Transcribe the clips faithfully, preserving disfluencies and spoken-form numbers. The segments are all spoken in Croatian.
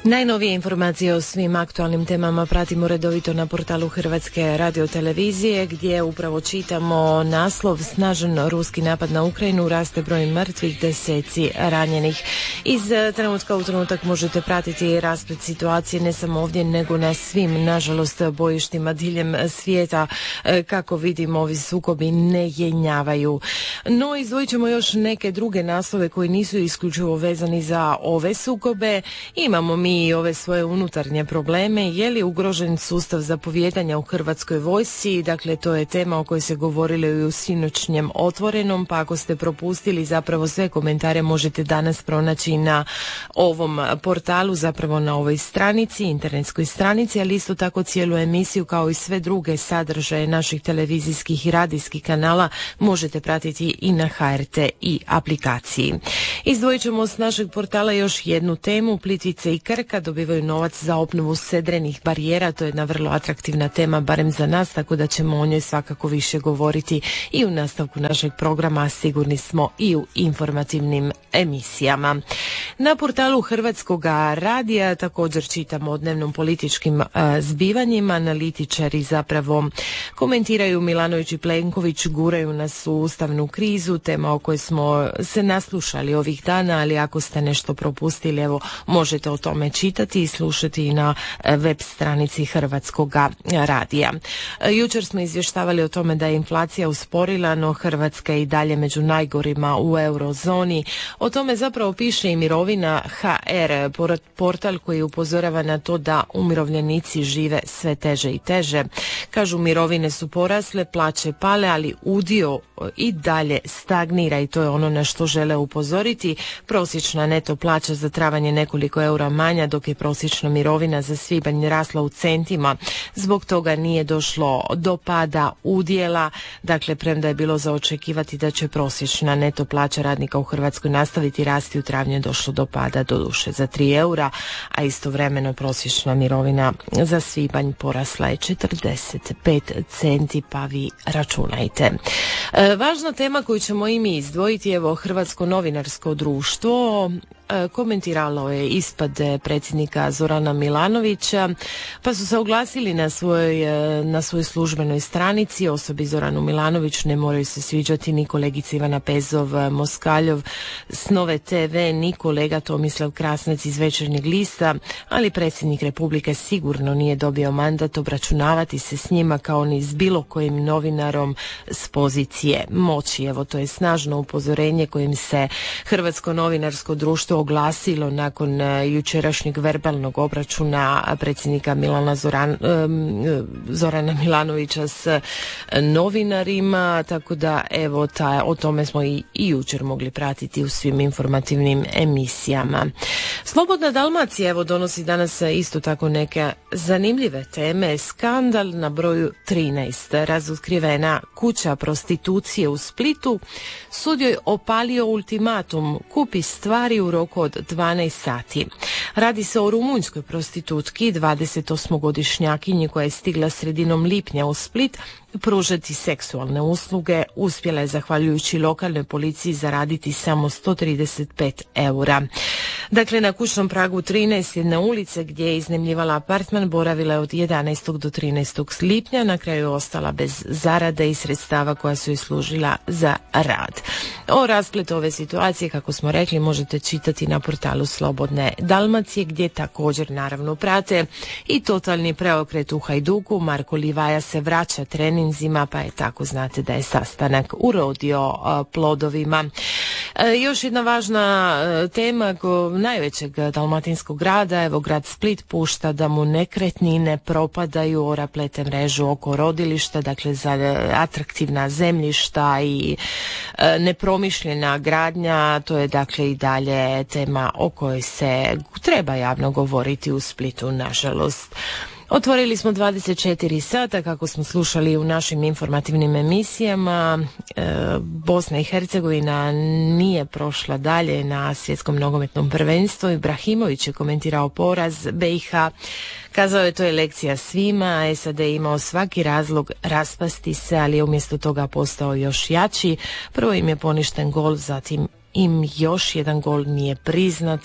Najnovije informacije o svim aktualnim temama pratimo redovito na portalu Hrvatske radiotelevizije, gdje upravo čitamo naslov: snažan ruski napad na Ukrajinu, raste broj mrtvih, deseci ranjenih. Iz trenutka u trenutak možete pratiti rasplet situacije ne samo ovdje nego na svim, nažalost, bojištima diljem svijeta. Kako vidimo, ovi sukobi ne jenjavaju. No, izdvojit ćemo još neke druge naslove koji nisu isključivo vezani za ove sukobe. Imamo mi i ove svoje unutarnje probleme. Je li ugrožen sustav zapovijedanja u Hrvatskoj vojsci? Dakle, to je tema o kojoj se govorilo i u sinoćnjem Otvorenom, pa ako ste propustili, zapravo sve komentare možete danas pronaći na ovom portalu, zapravo na ovoj stranici, internetskoj stranici, ali isto tako cijelu emisiju kao i sve druge sadržaje naših televizijskih i radijskih kanala možete pratiti i na H R T i aplikaciji. Izdvojit ćemo s našeg portala još jednu temu. Plitvice i Krka dobivaju novac za obnovu sedrenih barijera. To je jedna vrlo atraktivna tema, barem za nas, tako da ćemo o njoj svakako više govoriti i u nastavku našeg programa, a sigurni smo i u informativnim emisijama. Na portalu Hrvatskog radija također čitamo o dnevnom političkim uh, zbivanjima. Analitičari zapravo komentiraju: Milanović i Plenković guraju nas u ustavnu krizu, tema o kojoj smo se naslušali ovih dana, ali ako ste nešto propustili, evo, možete o tome čitati i slušati i na web stranici Hrvatskog radija. Jučer smo izvještavali o tome da je inflacija usporila, no Hrvatska je i dalje među najgorima u eurozoni. O tome zapravo piše i Mirovina H R, portal koji upozorava na to da umirovljenici žive sve teže i teže. Kažu, mirovine su porasle, plaće pale, ali udio i dalje stagnira i to je ono na što žele upozoriti. Prosječna neto plaća za travanj je nekoliko eura manja, dok je prosječna mirovina za svibanj rasla u centima. Zbog toga nije došlo do pada udjela. Dakle, premda je bilo za očekivati da će prosječna neto plaća radnika u Hrvatskoj nastaviti rasti, u travnju je došlo do pada, doduše za tri eura, a istovremeno prosječna mirovina za svibanj porasla je četrdeset pet centi, pa vi računajte. E, važna tema koju ćemo i mi izdvojiti, evo, Hrvatsko novinarsko društvo komentiralo je ispad predsjednika Zorana Milanovića, pa su se oglasili na svojoj, na svojoj službenoj stranici. Osobi Zoranu Milanoviću ne moraju se sviđati ni kolegica Ivana Pezov Moskaljov s Nove T V, ni kolega Tomislav Krasnac iz Večernjeg lista, ali predsjednik Republike sigurno nije dobio mandat obračunavati se s njima kao ni s bilo kojim novinarom s pozicije moći. Evo, to je snažno upozorenje kojim se Hrvatsko novinarsko društvo oglasilo nakon jučerašnjeg verbalnog obračuna predsjednika Milana Zoran, Zorana Milanovića s novinarima, tako da evo, ta, o tome smo i, i jučer mogli pratiti u svim informativnim emisijama. Slobodna Dalmacija evo donosi danas isto tako neke zanimljive teme. Skandal na broju trinaest. Razotkrivena kuća prostitucije u Splitu. Sud joj opalio ultimatum: kupi stvari u roku od dvanaest sati. Radi se o rumunjskoj prostitutki, dvadesetosmogodišnjakinji koja je stigla sredinom lipnja u Split pružati seksualne usluge. Uspjela je, zahvaljujući lokalnoj policiji, zaraditi samo sto trideset pet eura. Dakle, na kućnom pragu trinaest jedne ulice gdje je iznajmljivala apartman boravila je od jedanaestog do trinaestog lipnja. Na kraju je ostala bez zarade i sredstava koja su joj služila za rad. O raspletu ove situacije, kako smo rekli, možete čitati na portalu Slobodne Dalmacije, gdje također naravno prate i totalni preokret u Hajduku. Marko Livaja se vraća treninzima, pa je tako, znate da je sastanak urodio plodovima. E, još jedna važna tema najvećeg dalmatinskog grada, evo, grad Split pušta da mu nekretnine propadaju, ora plete mrežu oko rodilišta, dakle za atraktivna zemljišta i e, nepromišljena gradnja. To je dakle i dalje tema o kojoj se treba javno govoriti u Splitu, nažalost. Otvorili smo dvadeset četiri sata, kako smo slušali u našim informativnim emisijama. E, Bosna i Hercegovina nije prošla dalje na svjetskom nogometnom prvenstvu. Ibrahimović je komentirao poraz B i H. Kazao je: to je lekcija svima, S A D je imao svaki razlog raspasti se, ali je umjesto toga postao još jači. Prvo im je poništen gol, zatim im još jedan gol nije priznat.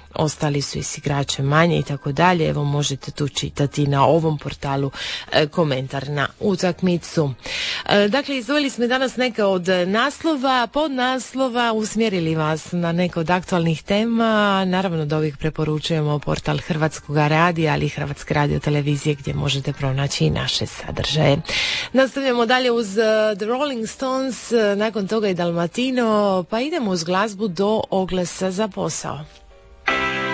ostali su igrače manje i tako dalje. Evo možete tu čitati na ovom portalu e, komentar na utakmicu. E, dakle, izdvojili smo danas neke od naslova, pod naslova, usmjerili vas na neke od aktualnih tema. Naravno da ovih preporučujemo portal Hrvatskog radija, ali i Hrvatske radio televizije gdje možete pronaći i naše sadržaje. Nastavljamo dalje uz The Rolling Stones, nakon toga i Dalmatino, pa idemo uz glazbu do oglasa za posao.